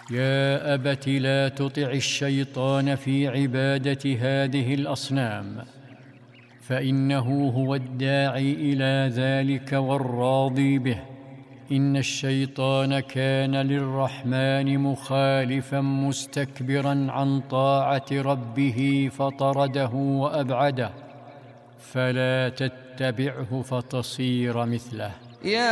يا أبت لا تطع الشيطان في عبادة هذه الأصنام، فإنه هو الداعي إلى ذلك والراضي به. إن الشيطان كان للرحمن مخالفا مستكبرا عن طاعة ربه فطرده وأبعده، فلا تتبعه فتصير مثله.